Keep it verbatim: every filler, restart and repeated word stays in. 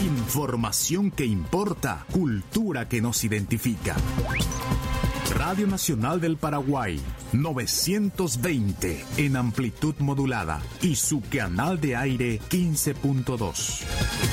Información que importa, cultura que nos identifica. Radio Nacional del Paraguay, novecientos veinte en amplitud modulada y su canal de aire quince punto dos.